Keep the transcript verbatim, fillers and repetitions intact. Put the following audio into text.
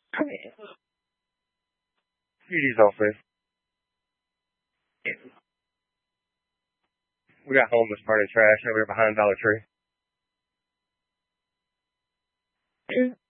Easy's all free. We got homeless party trash over here behind Dollar Tree.